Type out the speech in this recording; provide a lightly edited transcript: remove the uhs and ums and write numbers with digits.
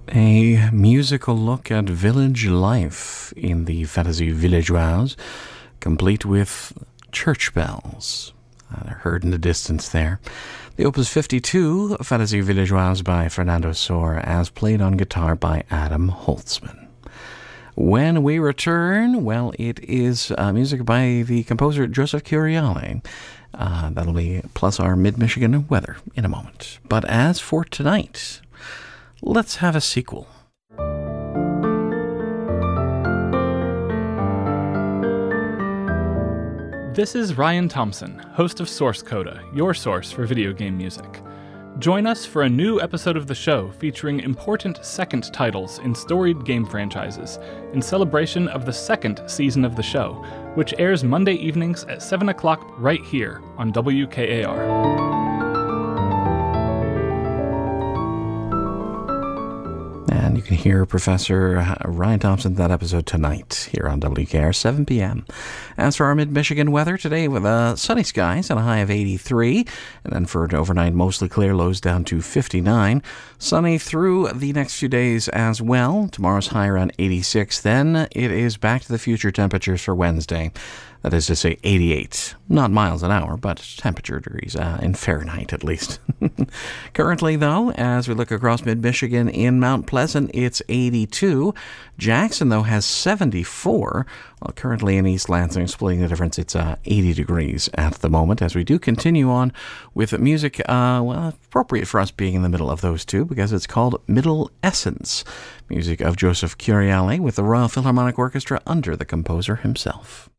A musical look at village life in the Fantasy Villageoise, complete with church bells. Heard in the distance there. The Opus 52, Fantasy Villageoise by Fernando Sor, as played on guitar by Adam Holtzman. When we return, well, it is music by the composer Joseph Curiale. That'll be plus our mid-Michigan weather in a moment. But as for tonight, let's have a sequel. This is Ryan Thompson, host of Source Coda, your source for video game music. Join us for a new episode of the show featuring important second titles in storied game franchises in celebration of the second season of the show, which airs Monday evenings at 7 o'clock right here on WKAR. And you can hear Professor Ryan Thompson that episode tonight here on WKR, 7 p.m. As for our mid-Michigan weather, today with sunny skies and a high of 83. And then for an overnight, mostly clear, lows down to 59. Sunny through the next few days as well. Tomorrow's high around 86. Then it is back to the future temperatures for Wednesday. That is to say 88. Not miles an hour, but temperature degrees in Fahrenheit at least. Currently, though, as we look across mid-Michigan in Mount Pleasant, it's 82. Jackson, though, has 74. Well, currently in East Lansing, splitting the difference, it's 80 degrees at the moment. As we do continue on with music, appropriate for us being in the middle of those two, because it's called Middle Essence. Music of Joseph Curiale with the Royal Philharmonic Orchestra under the composer himself.